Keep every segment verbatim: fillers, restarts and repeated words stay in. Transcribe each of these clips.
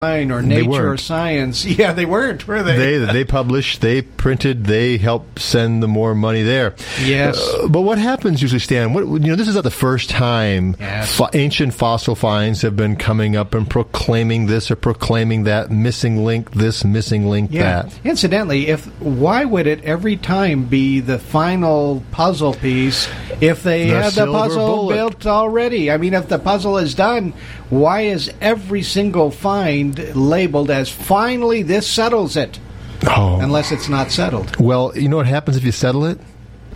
or Nature or Science. Yeah, they weren't, were they? They they published, they printed, they helped send the more money there. Yes. Uh, but what happens usually, Stan? What, you know, this is not the first time yes. fo- ancient fossil finds have been coming up and proclaiming this or proclaiming that, missing link this, missing link yeah. that. Incidentally, if why would it every time be the final puzzle piece if they The have the silver puzzle bullet. built already? I mean, if the puzzle is done, why is every single find labeled as finally this settles it? Oh. Unless it's not settled. Well, you know what happens if you settle it?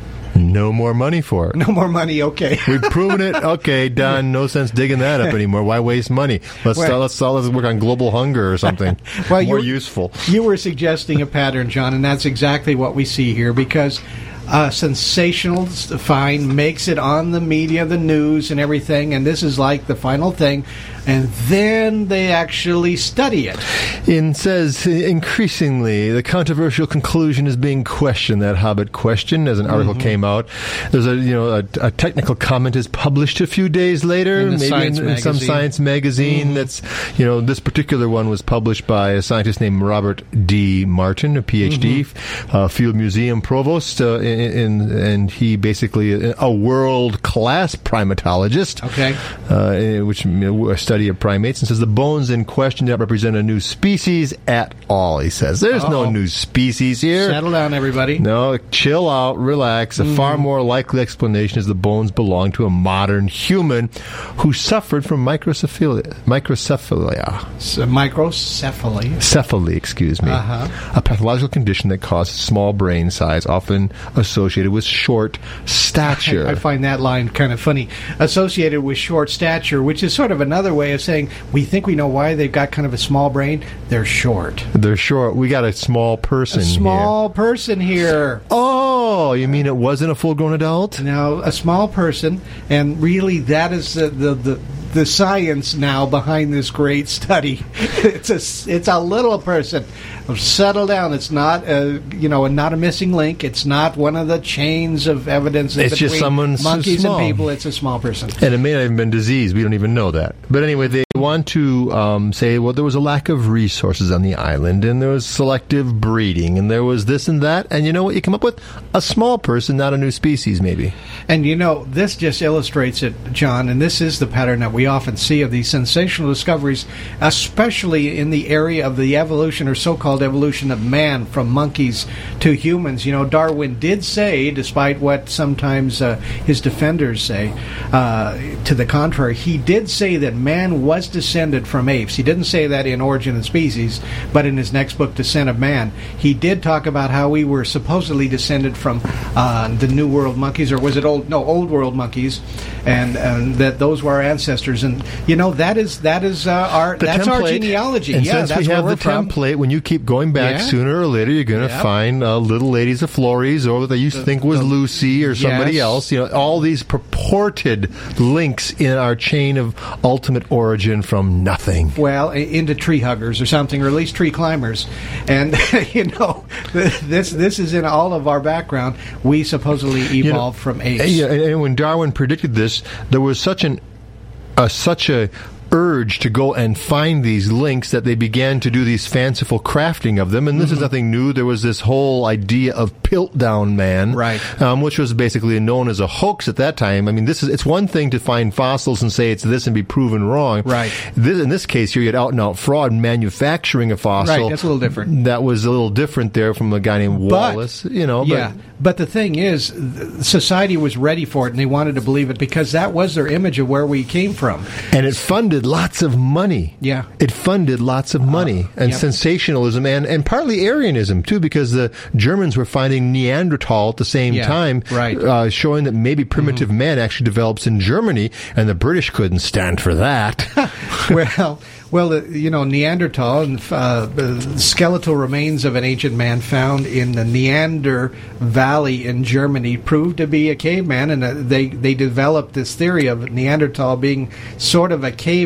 No more money for it. No more money, okay. We've proven it. Okay, done. No sense digging that up anymore. Why waste money? Let's well, start, let's, let's work on global hunger or something well, more you, useful. You were suggesting a pattern, John, and that's exactly what we see here, because a sensational find makes it on the media, the news, and everything, and this is like the final thing, and then they actually study it. It says, increasingly, the controversial conclusion is being questioned, that Hobbit question, as an article mm-hmm. came out. There's a, you know, a, a technical comment is published a few days later, in maybe in, in some science magazine. Mm-hmm. That's, you know, this particular one was published by a scientist named Robert D. Martin, a P H D, mm-hmm. uh, Field Museum Provost, uh, in, in, and he basically a world-class primatologist, okay, uh, which a study of primates, and says the bones in question do not represent a new species at all. He says there's Uh-oh. no new species here. Settle down, everybody. No, chill out, relax. A mm. far more likely explanation is the bones belong to a modern human who suffered from microcephalia. Microcephalia. So microcephaly. Cephaly, excuse me. Uh-huh. A pathological condition that causes small brain size, often associated with short stature. I, I find that line kind of funny. Associated with short stature, which is sort of another way of saying we think we know why they've got kind of a small brain. They're short. They're short. We got a small person here. A small here. person here. Oh, you mean it wasn't a full-grown adult? No, a small person, and really that is the the, the the science now behind this great study. It's a it's a little person. Settle down. It's not a you know not a missing link. It's not one of the chains of evidence. It's between just someone monkeys small. and people. It's a small person, and it may not have been disease. We don't even know that. But anyway, they want to um, say, well, there was a lack of resources on the island, and there was selective breeding, and there was this and that, and you know what you come up with? A small person, not a new species, maybe. And you know, this just illustrates it, John, and this is the pattern that we often see of these sensational discoveries, especially in the area of the evolution or so-called evolution of man from monkeys to humans. You know, Darwin did say, despite what sometimes uh, his defenders say, uh, to the contrary, he did say that man was descended from apes. He didn't say that in Origin of Species, but in his next book, Descent of Man, he did talk about how we were supposedly descended from uh, the New World monkeys, or was it old? No, Old World monkeys, and, and that those were our ancestors. And you know, that is that is uh, our the that's template. our genealogy. And yeah, since that's we have where the we're from. template, when you keep going back, yeah. sooner or later, you're going to yep. find uh, little ladies of Flores, or what they used to the, think was the, Lucy or somebody yes. else. You know, all these purported links in our chain of ultimate origin from nothing. Well, into tree huggers or something, or at least tree climbers. And you know, this this is in all of our background. We supposedly evolved you know, from apes. Yeah, and when Darwin predicted this, there was such an uh, such a urge to go and find these links that they began to do these fanciful crafting of them. And this mm-hmm. is nothing new. There was this whole idea of Piltdown Man, right? Um, which was basically known as a hoax at that time. I mean, this is it's one thing to find fossils and say it's this and be proven wrong, right? This, in this case, here you had out and out fraud manufacturing a fossil. Right, that's a little different. That was a little different there from a guy named Wallace, but, you know. Yeah, but, but the thing is, society was ready for it, and they wanted to believe it because that was their image of where we came from, and it funded lots of money. Yeah. It funded lots of money uh, and yep. sensationalism and, and partly Aryanism, too, because the Germans were finding Neanderthal at the same yeah, time, right. uh, showing that maybe primitive mm-hmm. man actually develops in Germany, and the British couldn't stand for that. well... Well, uh, you know, Neanderthal and uh, the skeletal remains of an ancient man found in the Neander Valley in Germany proved to be a caveman, and uh, they they developed this theory of Neanderthal being sort of a caveman.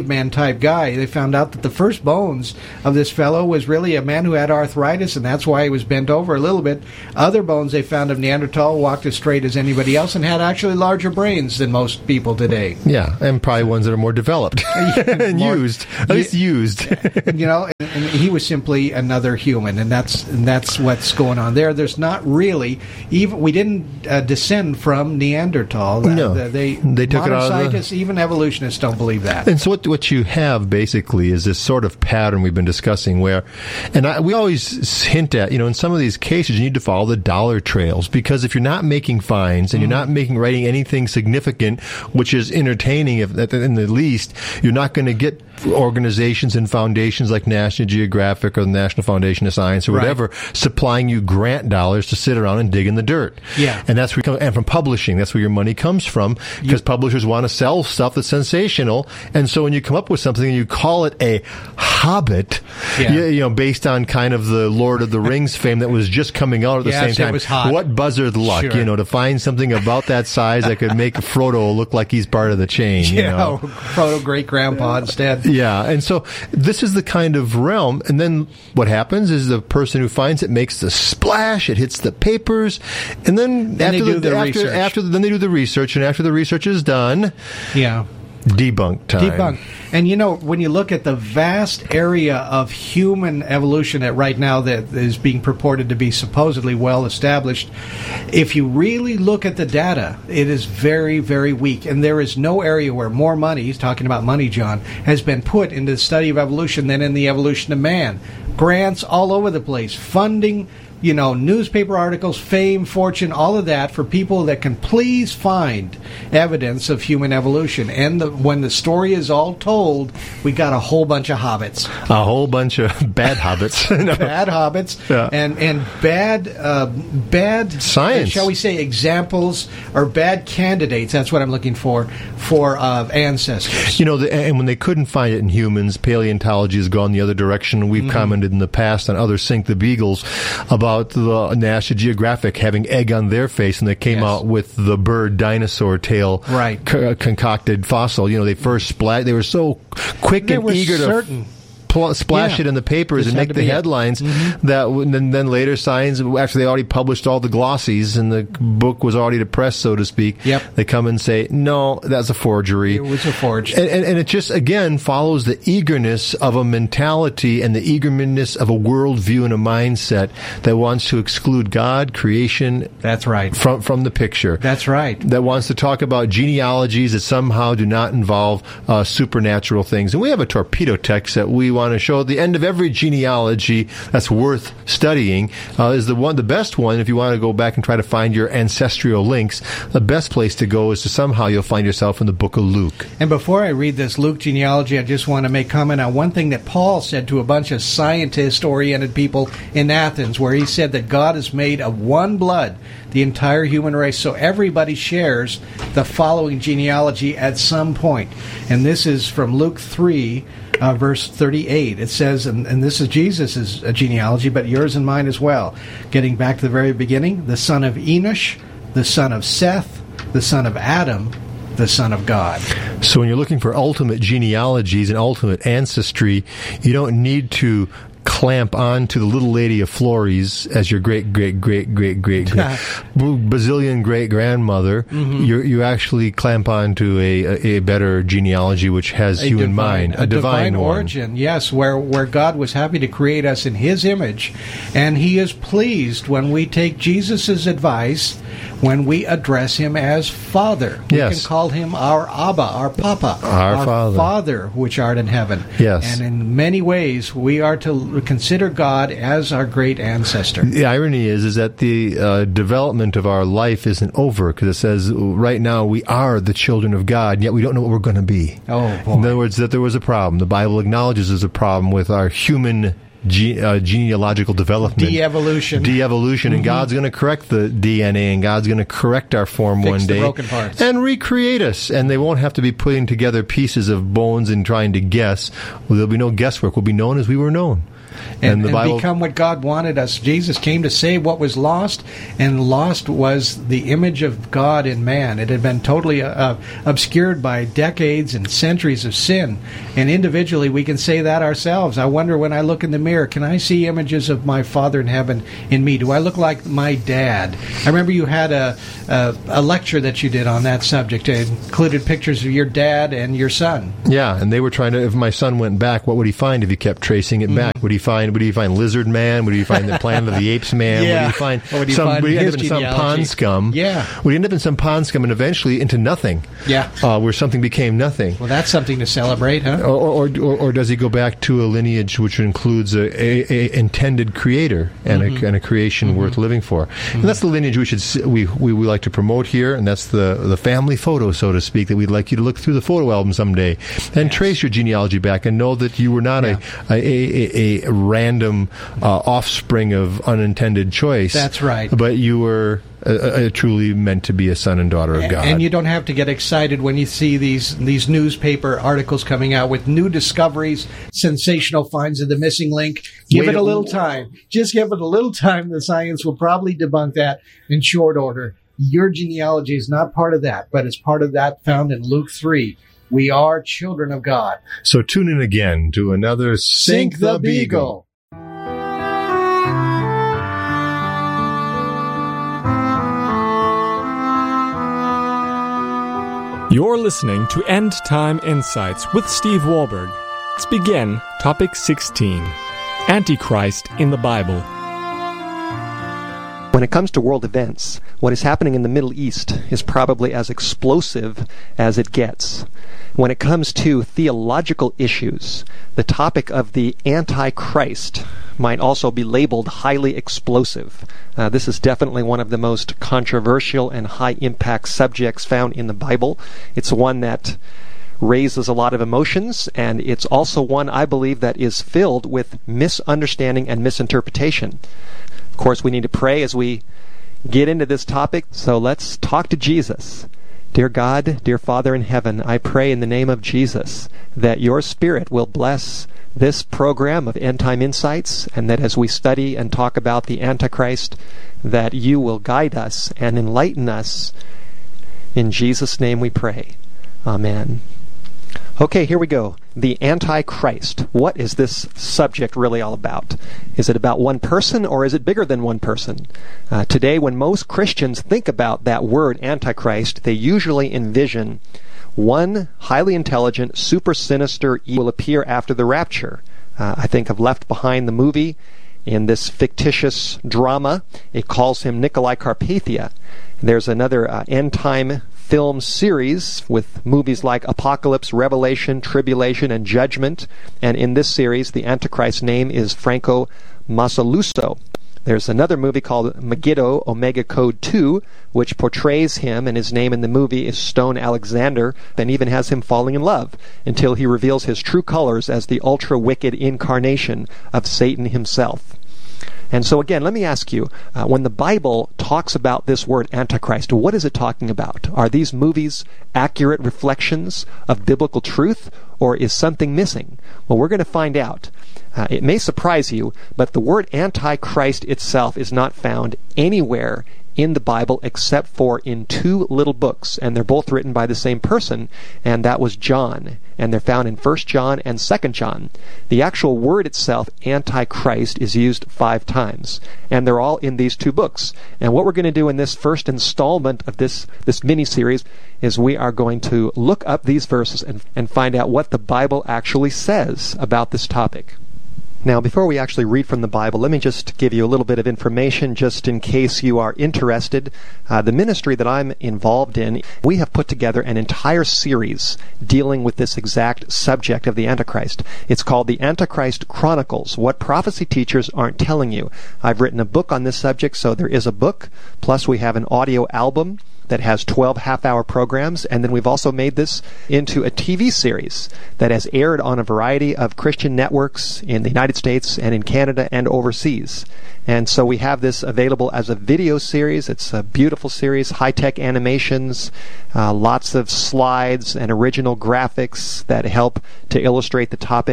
caveman type guy. They found out that the first bones of this fellow was really a man who had arthritis, and that's why he was bent over a little bit. Other bones they found of Neanderthal walked as straight as anybody else and had actually larger brains than most people today. Yeah, and probably ones that are more developed and more, used, at least used. You know, and, and he was simply another human, and that's and that's what's going on there. There's not really even we didn't uh, descend from Neanderthal. No, uh, they they took it out of the... Scientists, even evolutionists, don't believe that. And so what what you have basically is this sort of pattern we've been discussing where, and I, we always hint at, you know, in some of these cases you need to follow the dollar trails, because if you're not making finds and mm-hmm. you're not making writing anything significant, which is entertaining if in the least, you're not going to get organizations and foundations like National Geographic or the National Foundation of Science or whatever right. supplying you grant dollars to sit around and dig in the dirt. Yeah. And that's where you come, and from publishing, that's where your money comes from, because you, publishers want to sell stuff that's sensational. And so when you come up with something and you call it a Hobbit, yeah. you, you know, based on kind of the Lord of the Rings fame that was just coming out at the yes, same time. It was hot. What buzzard luck, sure. you know, to find something about that size that could make Frodo look like he's part of the chain. Yeah, you know? Frodo great grandpa instead. Yeah, and so this is the kind of realm, and then what happens is the person who finds it makes the splash, it hits the papers, and then, then after they do the, the after, research. after then they do the research, and after the research is done, yeah. debunk time. Debunk. And you know, when you look at the vast area of human evolution that right now that is being purported to be supposedly well established, if you really look at the data, it is very, very weak. And there is no area where more money, he's talking about money, John, has been put into the study of evolution than in the evolution of man. Grants all over the place, funding, you know, newspaper articles, fame, fortune, all of that for people that can please find evidence of human evolution. And the, when the story is all told, we got a whole bunch of hobbits. A whole bunch of bad hobbits. No. Bad hobbits. Yeah. And, and bad, uh, bad, science. Shall we say, examples or bad candidates, that's what I'm looking for, for uh, ancestors. You know, the, and when they couldn't find it in humans, paleontology has gone the other direction. We've mm-hmm. commented in the past on other Sink the Beagles about the National Geographic having egg on their face, and they came yes. out with the bird dinosaur tail right. c- concocted fossil. You know, they first splat. They were so quick they and were eager certain. to pl- splash yeah. it in the papers Just and make the headlines. Mm-hmm. That and then, then later Science, after they already published all the glossies and the book was already depressed, so to speak. Yep. They come and say, no, that's a forgery. It was a forge. And, and, and it just again follows the eagerness of a mentality and the eagerness of a worldview and a mindset that wants to exclude God, creation. That's right. From from the picture. That's right. That wants to talk about genealogies that somehow do not involve uh, supernatural things. And we have a torpedo text that we want to show at the end of every genealogy that's worth studying uh, is the one, the best one. If you want to go back and try to find your ancestral links, the best place to go is to somehow you'll find yourself in the book of Luke. And before I read this Luke genealogy, I just want to make comment on one thing that Paul said to a bunch of scientist-oriented people in Athens, where he said that God is made of one blood, the entire human race, so everybody shares the following genealogy at some point. And this is from Luke three, uh, verse thirty-eight. It says, and, and this is Jesus' genealogy, but yours and mine as well. Getting back to the very beginning, the son of Enosh, the son of Seth, the son of Adam, the Son of God. So when you're looking for ultimate genealogies and ultimate ancestry, you don't need to clamp on to the little lady of Flores as your great, great, great, great, great, great bazillion great grandmother. Mm-hmm. You you actually clamp on to a, a, a better genealogy which has a you divine, in mind. A, a divine, divine origin, one. Yes, where, where God was happy to create us in His image. And He is pleased when we take Jesus' advice, when we address Him as Father. We yes. can call Him our Abba, our Papa, our, our Father. Father, which art in heaven. Yes. And in many ways, we are to consider God as our great ancestor. The irony is, is that the uh, development of our life isn't over, because it says right now we are the children of God, and yet we don't know what we're going to be. Oh, boy. In other words, that there was a problem. The Bible acknowledges there's a problem with our human Ge- uh, genealogical development. De-evolution. De-evolution. Mm-hmm. And God's going to correct the D N A, and God's going to correct our form Fix one the day. broken parts. And recreate us. And they won't have to be putting together pieces of bones and trying to guess. Well, there'll be no guesswork. We'll be known as we were known. and, and the and Bible become what God wanted us. Jesus came to save what was lost, and lost was the image of God in man. It had been totally uh, obscured by decades and centuries of sin, and individually we can say that ourselves. I wonder, when I look in the mirror, can I see images of my Father in heaven in me? Do I look like my dad? I remember you had a, a, a lecture that you did on that subject. It included pictures of your dad and your son. Yeah, and they were trying to, if my son went back, what would he find if he kept tracing it mm-hmm. back? Would he find, would he find Lizard Man? Would he find the Planet of the Apes Man? Yeah. Would he find would he some, find would he end up in genealogy? some pond scum? Yeah. Would he end up in some pond scum and eventually into nothing? Yeah. Uh, where something became nothing. Well, that's something to celebrate, huh? Or, or, or, or does he go back to a lineage which includes a, a, a intended creator and, mm-hmm. a, and a creation mm-hmm. worth living for? Mm-hmm. And that's the lineage we should we, we we like to promote here, and that's the the family photo, so to speak, that we'd like you to look through the photo album someday and yes. trace your genealogy back and know that you were not yeah. a, a, a, a random uh, offspring of unintended choice. That's right. But you were Uh, uh, truly meant to be a son and daughter of God. And you don't have to get excited when you see these these newspaper articles coming out with new discoveries, sensational finds of the missing link. Give Wait it a little time. Just give it a little time. The science will probably debunk that in short order. Your genealogy is not part of that, but it's part of that found in Luke three. We are children of God. So tune in again to another Sink, Sink the, the Beagle. You're listening to End Time Insights with Steve Wahlberg. Let's begin Topic sixteen, Antichrist in the Bible. When it comes to world events, what is happening in the Middle East is probably as explosive as it gets. When it comes to theological issues, the topic of the Antichrist might also be labeled highly explosive. Uh, this is definitely one of the most controversial and high-impact subjects found in the Bible. It's one that raises a lot of emotions, and it's also one, I believe, that is filled with misunderstanding and misinterpretation. Of course, we need to pray as we get into this topic, so let's talk to Jesus. Dear God, dear Father in heaven, I pray in the name of Jesus that your Spirit will bless this program of End Time Insights, and that as we study and talk about the Antichrist, that you will guide us and enlighten us. In Jesus' name we pray. Amen. Okay, here we go. The Antichrist. What is this subject really all about? Is it about one person, or is it bigger than one person? Uh, today, when most Christians think about that word Antichrist, they usually envision one highly intelligent, super sinister evil will appear after the rapture. Uh, I think of Left Behind, the movie. In this fictitious drama, it calls him Nikolai Carpathia. There's another uh, end-time film series with movies like Apocalypse, Revelation, Tribulation, and Judgment. And in this series, the Antichrist's name is Franco Masaluso. There's another movie called Megiddo Omega Code two, which portrays him, and his name in the movie is Stone Alexander, and even has him falling in love until he reveals his true colors as the ultra-wicked incarnation of Satan himself. And so again, let me ask you, uh, when the Bible talks about this word Antichrist, what is it talking about? Are these movies accurate reflections of biblical truth, or is something missing? Well, we're going to find out. Uh, it may surprise you, but the word Antichrist itself is not found anywhere in the Bible except for in two little books, and they're both written by the same person, and that was John. And they're found in First John and Second John. The actual word itself, Antichrist, is used five times, and they're all in these two books. And what we're going to do in this first installment of this, this mini-series is we are going to look up these verses and, and find out what the Bible actually says about this topic. Now, before we actually read from the Bible, let me just give you a little bit of information just in case you are interested. Uh, the ministry that I'm involved in, we have put together an entire series dealing with this exact subject of the Antichrist. It's called The Antichrist Chronicles, What Prophecy Teachers Aren't Telling You. I've written a book on this subject, so there is a book, plus we have an audio album that has twelve half-hour programs, and then we've also made this into a T V series that has aired on a variety of Christian networks in the United States and in Canada and overseas. And so we have this available as a video series. It's a beautiful series, high-tech animations, uh, lots of slides and original graphics that help to illustrate the topic.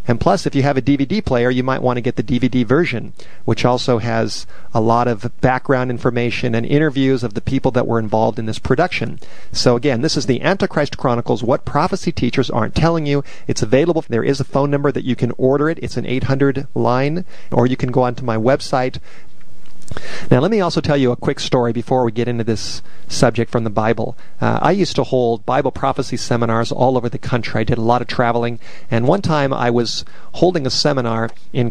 And plus, if you have a D V D player, you might want to get the D V D version, which also has a lot of background information and interviews of the people that were involved in this production. So again, this is the Antichrist Chronicles, What Prophecy Teachers Aren't Telling You. It's available. There is a phone number that you can order it. It's an eight hundred line, or you can go onto my website. Now, let me also tell you a quick story before we get into this subject from the Bible. Uh, I used to hold Bible prophecy seminars all over the country. I did a lot of traveling, and one time I was holding a seminar in